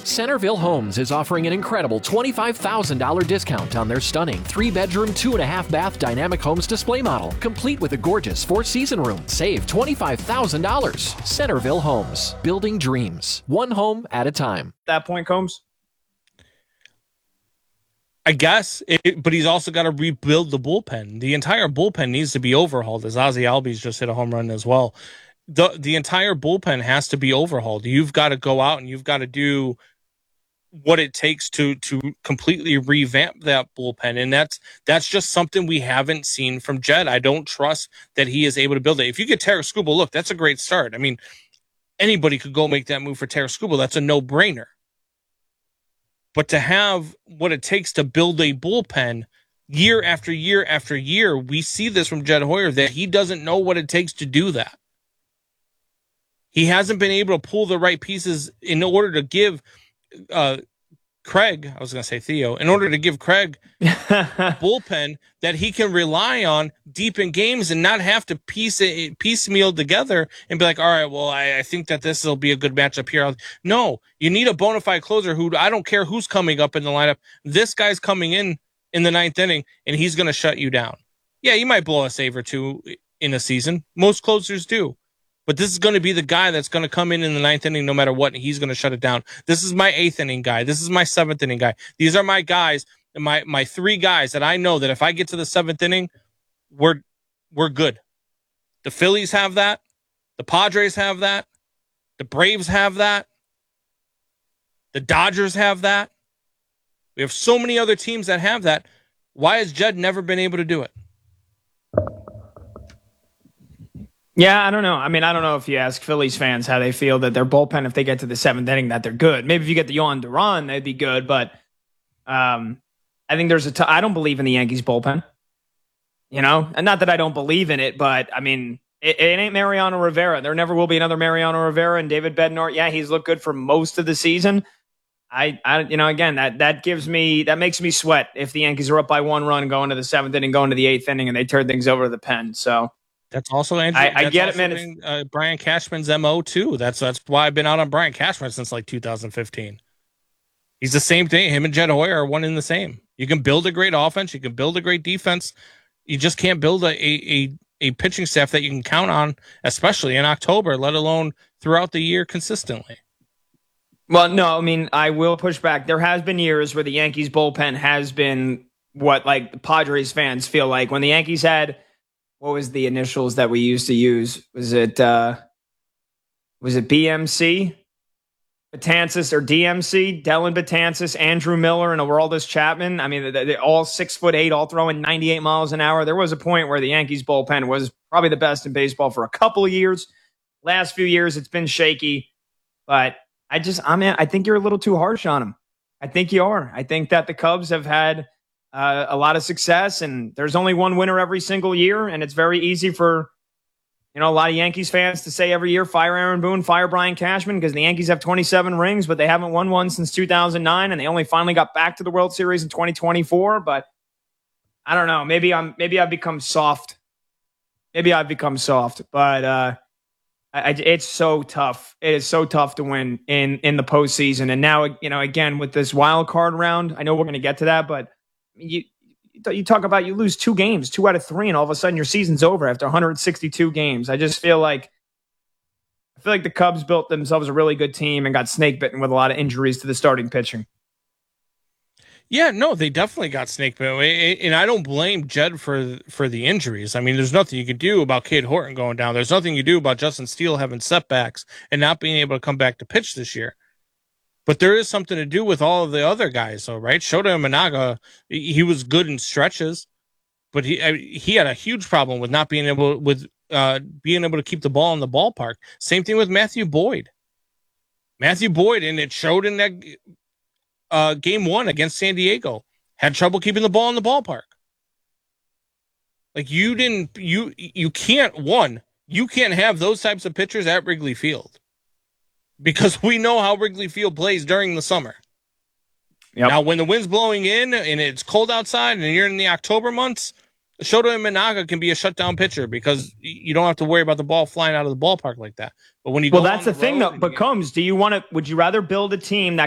Centerville Homes is offering an incredible $25,000 discount on their stunning 3-bedroom, 2.5-bath Dynamic Homes display model, complete with a gorgeous 4-season room. Save $25,000. Centerville Homes, building dreams, one home at a time. At that point, Combs? I guess, but he's also got to rebuild the bullpen. The entire bullpen needs to be overhauled, as Ozzie Albies just hit a home run as well. The entire bullpen has to be overhauled. You've got to go out and you've got to do what it takes to completely revamp that bullpen. And that's just something we haven't seen from Jed. I don't trust that he is able to build it. If you get Tarik Skubal, look, that's a great start. I mean, anybody could go make that move for Tarik Skubal. That's a no-brainer. But to have what it takes to build a bullpen year after year after year, we see this from Jed Hoyer, that he doesn't know what it takes to do that. He hasn't been able to pull the right pieces in order to give Craig, I was going to say Theo, in order to give Craig a bullpen that he can rely on deep in games and not have to piecemeal together and be like, all right, well, I think that this will be a good matchup here. No, you need a bona fide closer who, I don't care who's coming up in the lineup. This guy's coming in the 9th inning, and he's going to shut you down. Yeah, you might blow a save or two in a season. Most closers do. But this is going to be the guy that's going to come in the 9th inning no matter what, and he's going to shut it down. This is my 8th inning guy. This is my 7th inning guy. These are my guys, my 3 guys that I know that if I get to the 7th inning, we're good. The Phillies have that. The Padres have that. The Braves have that. The Dodgers have that. We have so many other teams that have that. Why has Jed never been able to do it? Yeah, I don't know. I mean, I don't know if you ask Phillies fans how they feel that their bullpen, if they get to the 7th inning, that they're good. Maybe if you get the Yohan Duran, they'd be good. But I think I don't believe in the Yankees bullpen. You know? And not that I don't believe in it, but, I mean, it ain't Mariano Rivera. There never will be another Mariano Rivera. And David Bednar, yeah, he's looked good for most of the season. Again, that makes me sweat if the Yankees are up by 1 run going to the 7th inning, going to the 8th inning, and they turn things over to the pen. So that's also Andrew. I get it, man. Brian Cashman's MO too. That's why I've been out on Brian Cashman since like 2015. He's the same thing. Him and Jed Hoyer are one in the same. You can build a great offense. You can build a great defense. You just can't build a pitching staff that you can count on, especially in October, let alone throughout the year consistently. Well, no, I mean, I will push back. There has been years where the Yankees bullpen has been what like the Padres fans feel like when the Yankees had. What was the initials that we used to use? Was it BMC? Betances or DMC? Dellin Betances, Andrew Miller, and Aroldis Chapman. I mean, they're all 6'8", all throwing 98 miles an hour. There was a point where the Yankees bullpen was probably the best in baseball for a couple of years. Last few years, it's been shaky. But I think you're a little too harsh on them. I think you are. I think that the Cubs have had a lot of success, and there's only one winner every single year, and it's very easy for a lot of Yankees fans to say every year, fire Aaron Boone, fire Brian Cashman, because the Yankees have 27 rings, but they haven't won one since 2009, and they only finally got back to the World Series in 2024. But I don't know. Maybe I've become soft. But it's so tough. It is so tough to win in the postseason. And now, again, with this wild card round, I know we're going to get to that, but you talk about you lose 2 games, 2 out of 3, and all of a sudden your season's over after 162 games. I just feel like the Cubs built themselves a really good team and got snake bitten with a lot of injuries to the starting pitching. Yeah, no, they definitely got snake bitten, and I don't blame Jed for the injuries. I mean, there's nothing you can do about Cade Horton going down. There's nothing you do about Justin Steele having setbacks and not being able to come back to pitch this year. But there is something to do with all of the other guys, though, right? Shota Imanaga, he was good in stretches, but he had a huge problem with not being able to keep the ball in the ballpark. Same thing with Matthew Boyd. And it showed in that game 1 against San Diego, had trouble keeping the ball in the ballpark. Like you can't have those types of pitchers at Wrigley Field. Because we know how Wrigley Field plays during the summer. Yep. Now, when the wind's blowing in and it's cold outside and you're in the October months, Shota Imanaga can be a shutdown pitcher because you don't have to worry about the ball flying out of the ballpark like that. But when you that's the thing, though. But Combs, would you rather build a team that